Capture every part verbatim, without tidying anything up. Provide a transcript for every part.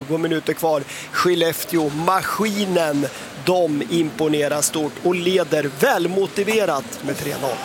tjugo minuter kvar. Skellefteå, maskinen, de imponerar stort och leder välmotiverat med tre noll.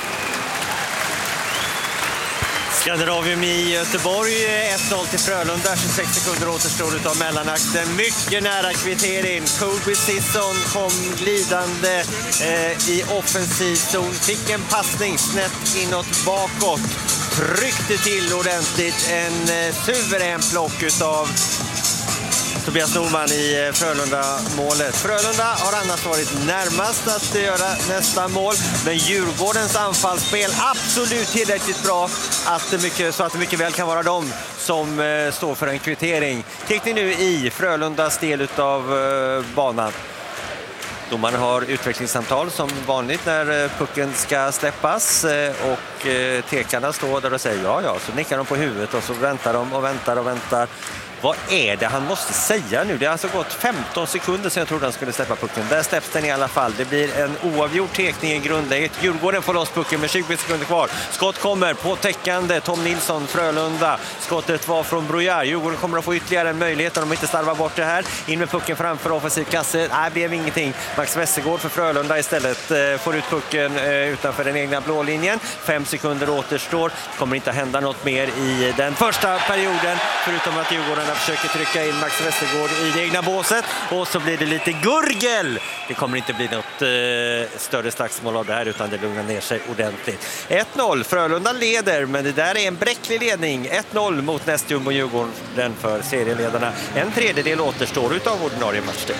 Skandinavium i Göteborg, ett noll till Frölunda, tjugosex sekunder återstår utav mellanakten. Mycket nära kvittering. Colby Sisson kom glidande eh, i offensiv zon. Fick en passning snett inåt bakåt. Tryckte till ordentligt. En eh, suverän plock utav Tobias Norman i Frölunda-målet. Frölunda har annars varit närmast att göra nästa mål. Men Djurgårdens anfallsspel absolut tillräckligt bra att det mycket, så att det mycket väl kan vara de som eh, står för en kvittering. Tickning nu i Frölundas del av eh, banan. Domaren har utvecklingssamtal som vanligt när pucken ska släppas och tekarna står där och säger ja, ja. Så nickar de på huvudet och så väntar de och väntar och väntar. Vad är det han måste säga nu? Det har alltså gått femton sekunder sedan jag trodde han skulle släppa pucken. Där släpps den i alla fall. Det blir en oavgjord tekning i grundläget. Djurgården får loss pucken med tjugo sekunder kvar. Skott kommer på täckande. Tom Nilsson, Frölunda. Skottet var från Brojar. Djurgården kommer att få ytterligare en möjlighet om de inte starvar bort det här. In med pucken framför offensiv klasse. Nej, det blev ingenting. Max Westergård för Frölunda istället får ut pucken utanför den egna blålinjen. Fem sekunder återstår. Kommer inte att hända något mer i den första perioden. Förutom att Djurgården försöker trycka in Max Westergård i det egna båset. Och så blir det lite gurgel. Det kommer inte bli något eh, större slagsmål av det här utan det lugnar ner sig ordentligt. ett noll. Frölunda leder, men det där är en bräcklig ledning. ett noll mot nästjumbo Djurgården för serieledarna. En tredjedel återstår utav ordinarie matchtid.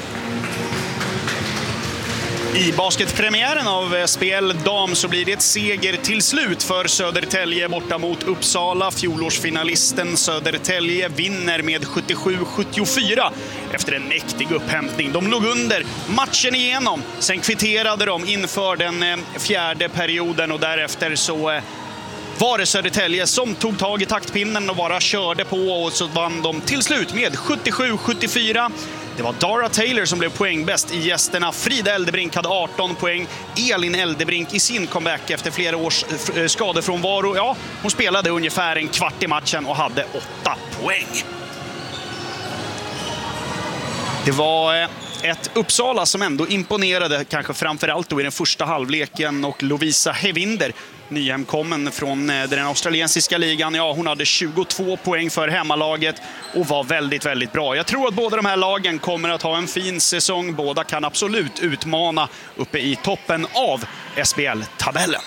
I basketpremiären av spel dam så blir det ett seger till slut för Södertälje borta mot Uppsala. Fjolårsfinalisten Södertälje vinner med sjuttiosju sjuttiofyra efter en mäktig upphämtning. De låg under matchen igenom, sen kvitterade de inför den fjärde perioden och därefter så var det Södertälje som tog tag i taktpinnen och bara körde på och så vann de till slut med sjuttiosju sjuttiofyra. Det var Dara Taylor som blev poängbäst i gästerna. Frida Eldebrink hade arton poäng. Elin Eldebrink i sin comeback efter flera års skadefrånvaro. Ja, hon spelade ungefär en kvart i matchen och hade åtta poäng. Det var ett Uppsala som ändå imponerade, kanske framförallt då i den första halvleken, och Lovisa Hevinder, nyhemkommen från den australiensiska ligan. Ja, hon hade tjugotvå poäng för hemmalaget och var väldigt, väldigt bra. Jag tror att båda de här lagen kommer att ha en fin säsong. Båda kan absolut utmana uppe i toppen av S B L-tabellen.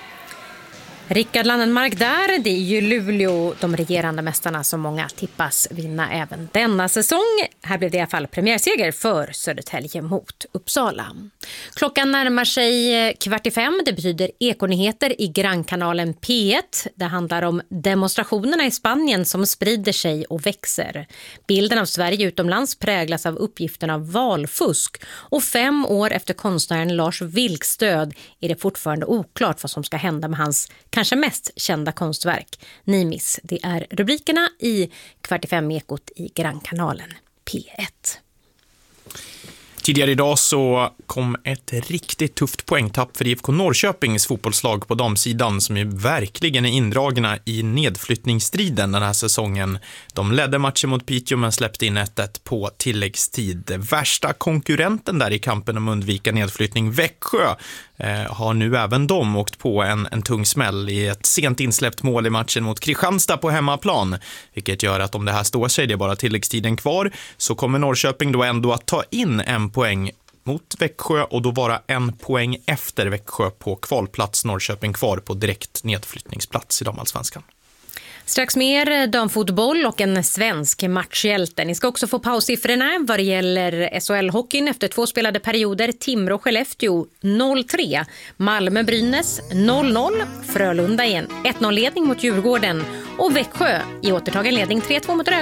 Rickard Landenmark där, det är ju Luleå, de regerande mästarna som många tippas vinna även denna säsong. Här blev det i alla fall premiärseger för Södertälje mot Uppsala. Klockan närmar sig kvart i fem, det betyder ekonyheter i grannkanalen P ett. Det handlar om demonstrationerna i Spanien som sprider sig och växer. Bilden av Sverige utomlands präglas av uppgiften av valfusk och fem år efter konstnären Lars Vilks död är det fortfarande oklart vad som ska hända med hans kanske mest kända konstverk, Nimis. Det är rubrikerna i kvart i fem ekot i grannkanalen P ett. Tidigare idag så kom ett riktigt tufft poängtapp för I F K Norrköpings fotbollslag på damsidan som ju verkligen är indragna i nedflyttningsstriden den här säsongen. De ledde matchen mot Piteå men släppte in ett ett på tilläggstid. Värsta konkurrenten där i kampen om undvika nedflyttning, Växjö, eh, har nu även de åkt på en, en tung smäll i ett sent insläppt mål i matchen mot Kristianstad på hemmaplan. Vilket gör att om det här står sig, det är bara tilläggstiden kvar, så kommer Norrköping då ändå att ta in en poäng mot Växjö och då vara en poäng efter Växjö på kvalplats. Norrköping kvar på direkt nedflyttningsplats i damallsvenskan. Strax mer damfotboll och en svensk matchhjälte. Ni ska också få paussiffrorna vad det gäller S H L-hockeyn efter två spelade perioder. Timrå och Skellefteå noll tre, Malmö-Brynäs noll noll, Frölunda i en ett noll-ledning mot Djurgården och Växjö i återtagen ledning tre två mot Rögle.